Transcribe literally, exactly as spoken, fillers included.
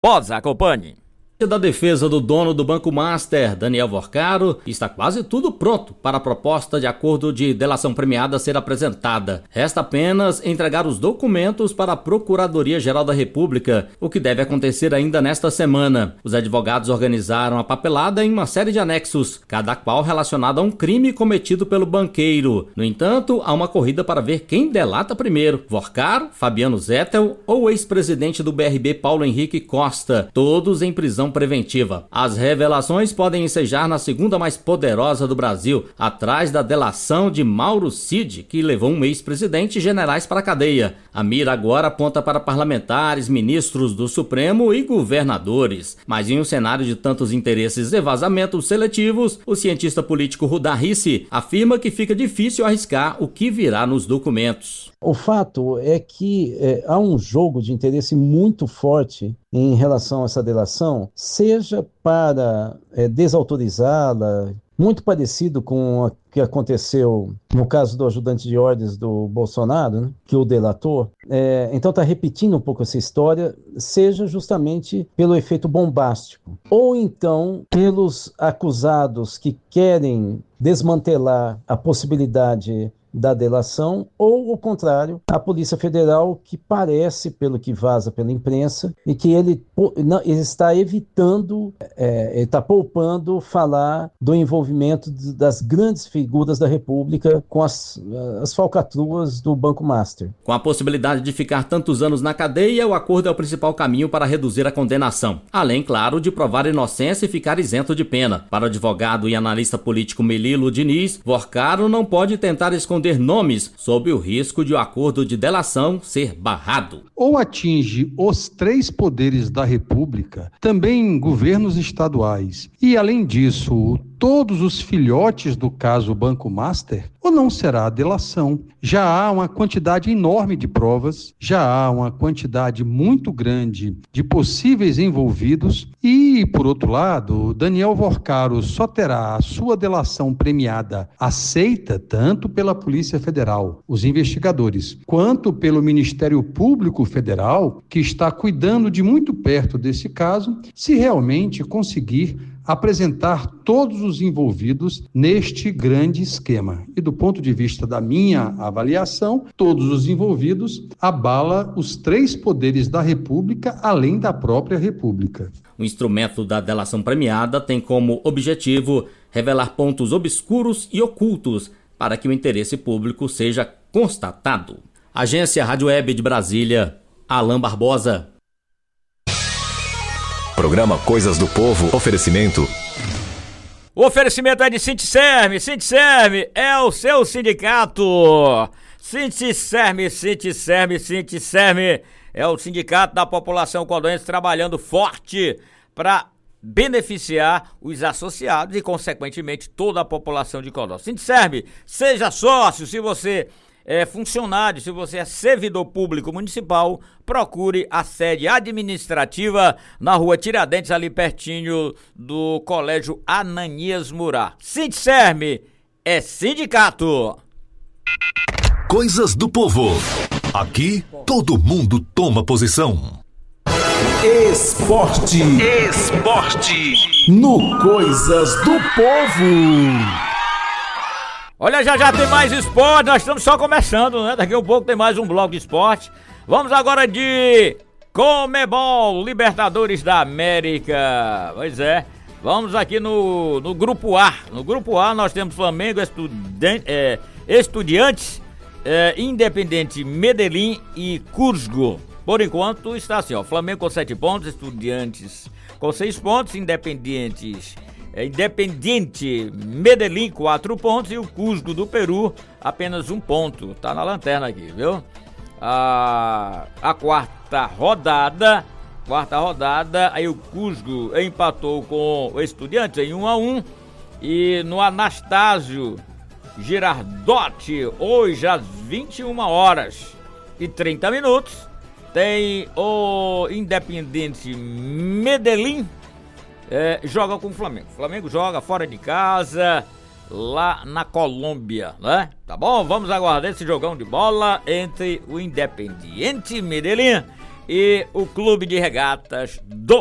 Pós, acompanhe. Da defesa do dono do Banco Master, Daniel Vorcaro, está quase tudo pronto para a proposta de acordo de delação premiada ser apresentada. Resta apenas entregar os documentos para a Procuradoria-Geral da República, o que deve acontecer ainda nesta semana. Os advogados organizaram a papelada em uma série de anexos, cada qual relacionado a um crime cometido pelo banqueiro. No entanto, há uma corrida para ver quem delata primeiro: Vorcaro, Fabiano Zettel ou o ex-presidente do B R B Paulo Henrique Costa, todos em prisão preventiva. As revelações podem ensejar na segunda mais poderosa do Brasil, atrás da delação de Mauro Cid, que levou um ex-presidente e generais para a cadeia. A mira agora aponta para parlamentares, ministros do Supremo e governadores. Mas em um cenário de tantos interesses e vazamentos seletivos, o cientista político Rudá Rissi afirma que fica difícil arriscar o que virá nos documentos. O fato é que é, há um jogo de interesse muito forte em relação a essa delação, seja para é, desautorizá-la, muito parecido com o que aconteceu no caso do ajudante de ordens do Bolsonaro, né, que o delatou. É, então está repetindo um pouco essa história, seja justamente pelo efeito bombástico, ou então pelos acusados que querem desmantelar a possibilidade da delação, ou o contrário, a Polícia Federal, que parece, pelo que vaza pela imprensa, e que ele, não, ele está evitando, é, ele está poupando falar do envolvimento das grandes figuras da República com as, as falcatruas do Banco Master. Com a possibilidade de ficar tantos anos na cadeia, o acordo é o principal caminho para reduzir a condenação, além, claro, de provar inocência e ficar isento de pena. Para o advogado e analista político Melilo Diniz, Vorcaro não pode tentar esconder nomes sob o risco de o acordo de delação ser barrado. Ou atinge os três poderes da República, também governos estaduais, e além disso, todos os filhotes do caso Banco Master, ou não será a delação. Já há uma quantidade enorme de provas, já há uma quantidade muito grande de possíveis envolvidos e, por outro lado, Daniel Vorcaro só terá a sua delação premiada aceita tanto pela Polícia Federal, os investigadores, quanto pelo Ministério Público Federal, que está cuidando de muito perto desse caso, se realmente conseguir apresentar todos os envolvidos neste grande esquema. E do ponto de vista da minha avaliação, todos os envolvidos abala os três poderes da República, além da própria República. O instrumento da delação premiada tem como objetivo revelar pontos obscuros e ocultos para que o interesse público seja constatado. Agência Rádio Web de Brasília, Alan Barbosa. Programa Coisas do Povo, oferecimento. O oferecimento é de Sindicerme. Sindicerme é o seu sindicato. Sindicerme, Sindicerme, Sindicerme é o sindicato da população codonense trabalhando forte para beneficiar os associados e, consequentemente, toda a população de Codó. Sindicerme, seja sócio. Se você é funcionário, se você é servidor público municipal, procure a sede administrativa na rua Tiradentes, ali pertinho do Colégio Ananias Murá. Sindicerme é sindicato. Coisas do Povo. Aqui todo mundo toma posição. Esporte. Esporte. No Coisas do Povo. Olha, já já tem mais esporte, nós estamos só começando, né? Daqui a um pouco tem mais um bloco de esporte. Vamos agora de Conmebol, Libertadores da América. Pois é, vamos aqui no, no Grupo A. No Grupo A nós temos Flamengo, Estuden- é, Estudiantes, é, Independente Medellín e Cusco. Por enquanto está assim, ó, Flamengo com sete pontos, Estudiantes com seis pontos, Independentes... É Independiente Medellín, quatro pontos, e o Cusco do Peru, apenas um ponto. Tá na lanterna aqui, viu? A, a quarta rodada, quarta rodada, aí o Cusco empatou com o Estudiantes em um a um. E no Anastácio Girardotti, hoje às vinte e uma horas e trinta minutos, tem o Independiente Medellín. É, joga com o Flamengo. O Flamengo joga fora de casa, lá na Colômbia, né? Tá bom? Vamos aguardar esse jogão de bola entre o Independiente Medellín e o Clube de Regatas do